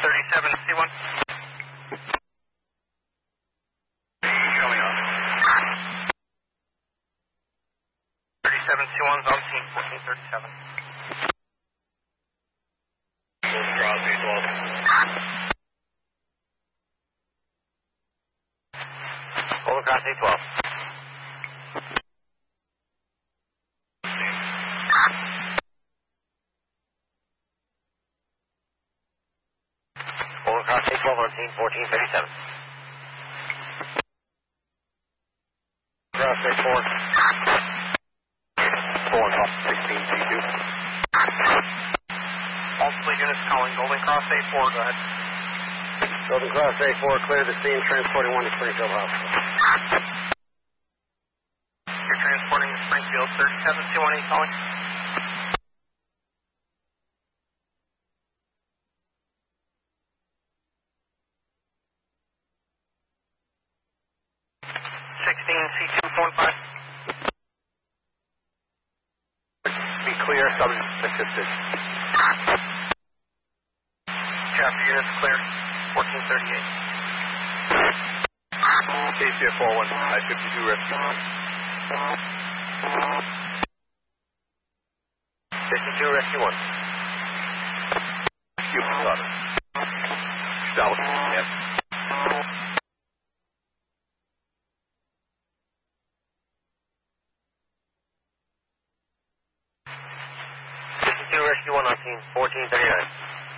37C1. Showing up. 37C1's on scene, 1437. Crosby 12. Golden Cross 812. Golden Cross 812 on scene, 1437. Cross 84. 16C2. Multiple units calling. Golden Cross 84, go ahead. Golden Cross 84, clear the scene, transporting 1 to Springfield Hospital. You're transporting to Springfield. 37C1, are you calling? C2.5. Be clear, subject assisted. Chapter units clear. 1438. KCF 41, I-52 rescue. 52 rescue 1. Cuban Southern. South, yes. Rescue 1 on scene, 1439.